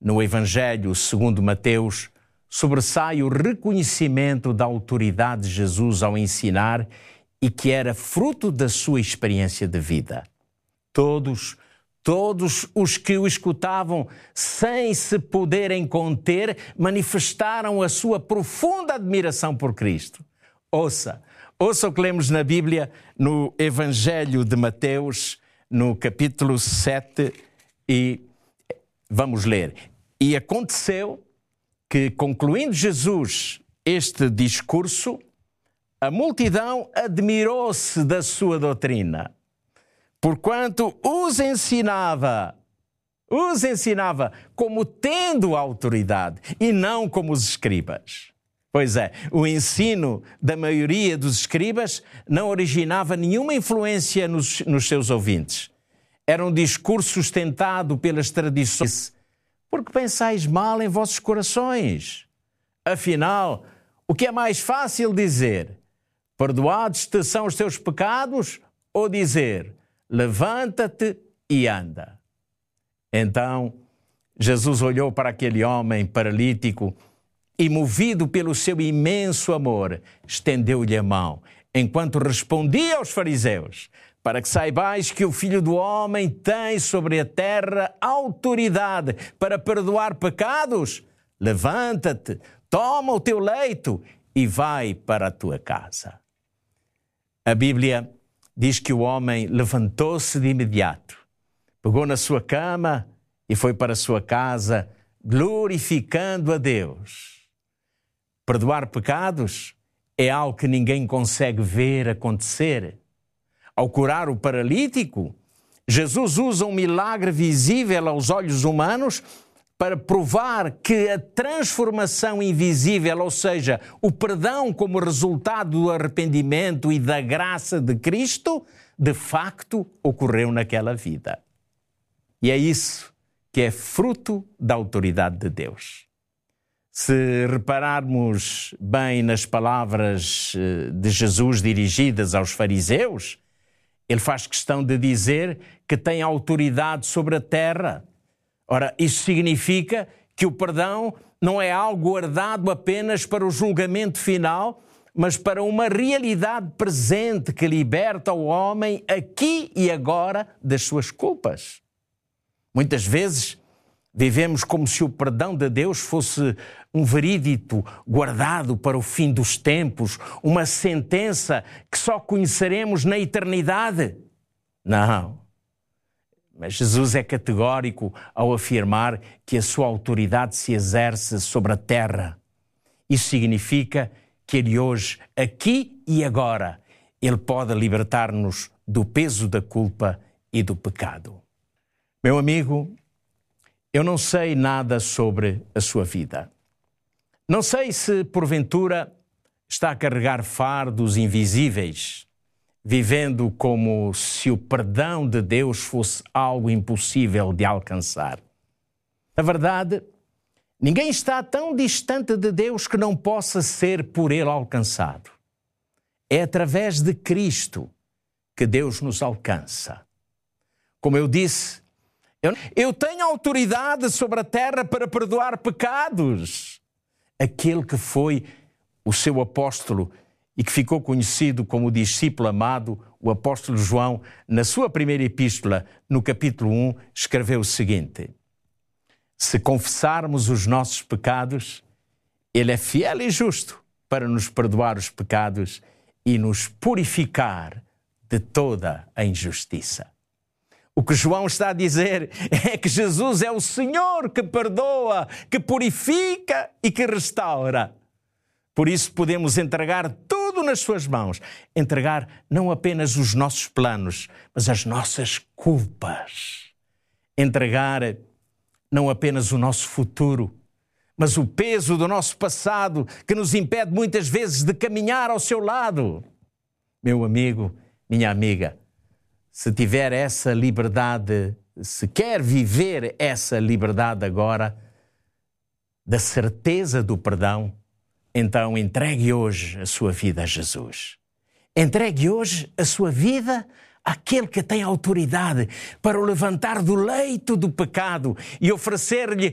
no Evangelho segundo Mateus, sobressai o reconhecimento da autoridade de Jesus ao ensinar e que era fruto da sua experiência de vida. Todos os que o escutavam, sem se poderem conter, manifestaram a sua profunda admiração por Cristo. Ouça o que lemos na Bíblia, no Evangelho de Mateus, no capítulo 7, e vamos ler. E aconteceu que, concluindo Jesus este discurso, a multidão admirou-se da sua doutrina, porquanto os ensinava como tendo autoridade e não como os escribas. Pois é, o ensino da maioria dos escribas não originava nenhuma influência nos seus ouvintes. Era um discurso sustentado pelas tradições. Porque pensais mal em vossos corações. Afinal, o que é mais fácil dizer? Perdoados-te são os teus pecados? Ou dizer, levanta-te e anda? Então, Jesus olhou para aquele homem paralítico e, movido pelo seu imenso amor, estendeu-lhe a mão, enquanto respondia aos fariseus, para que saibais que o Filho do Homem tem sobre a terra autoridade para perdoar pecados. Levanta-te, toma o teu leito e vai para a tua casa. A Bíblia diz que o homem levantou-se de imediato, pegou na sua cama e foi para a sua casa, glorificando a Deus. Perdoar pecados é algo que ninguém consegue ver acontecer. Ao curar o paralítico, Jesus usa um milagre visível aos olhos humanos para provar que a transformação invisível, ou seja, o perdão como resultado do arrependimento e da graça de Cristo, de facto ocorreu naquela vida. E é isso que é fruto da autoridade de Deus. Se repararmos bem nas palavras de Jesus dirigidas aos fariseus, ele faz questão de dizer que tem autoridade sobre a terra. Ora, isso significa que o perdão não é algo guardado apenas para o julgamento final, mas para uma realidade presente que liberta o homem aqui e agora das suas culpas. Muitas vezes vivemos como se o perdão de Deus fosse um veredito guardado para o fim dos tempos, uma sentença que só conheceremos na eternidade. Não. Mas Jesus é categórico ao afirmar que a sua autoridade se exerce sobre a terra. Isso significa que Ele hoje, aqui e agora, Ele pode libertar-nos do peso da culpa e do pecado. Meu amigo, eu não sei nada sobre a sua vida. Não sei se, porventura, está a carregar fardos invisíveis, vivendo como se o perdão de Deus fosse algo impossível de alcançar. Na verdade, ninguém está tão distante de Deus que não possa ser por Ele alcançado. É através de Cristo que Deus nos alcança. Como eu disse, eu tenho autoridade sobre a terra para perdoar pecados. Aquele que foi o seu apóstolo e que ficou conhecido como o discípulo amado, o apóstolo João, na sua primeira epístola, no capítulo 1, escreveu o seguinte: se confessarmos os nossos pecados, Ele é fiel e justo para nos perdoar os pecados e nos purificar de toda a injustiça. O que João está a dizer é que Jesus é o Senhor que perdoa, que purifica e que restaura. Por isso podemos entregar tudo nas suas mãos. Entregar não apenas os nossos planos, mas as nossas culpas. Entregar não apenas o nosso futuro, mas o peso do nosso passado que nos impede muitas vezes de caminhar ao seu lado. Meu amigo, minha amiga, se tiver essa liberdade, se quer viver essa liberdade agora, da certeza do perdão, então entregue hoje a sua vida a Jesus. Entregue hoje a sua vida àquele que tem autoridade para o levantar do leito do pecado e oferecer-lhe